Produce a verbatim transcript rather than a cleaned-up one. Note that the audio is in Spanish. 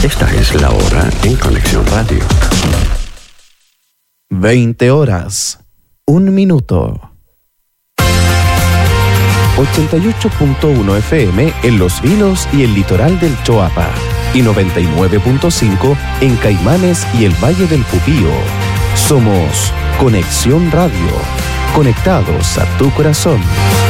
Esta es la hora en Conexión Radio. veinte horas, un minuto. ochenta y ocho punto uno F M en Los Vilos y el litoral del Choapa. Y noventa y nueve punto cinco en Caimanes y el Valle del Pupío. Somos Conexión Radio. Conectados a tu corazón.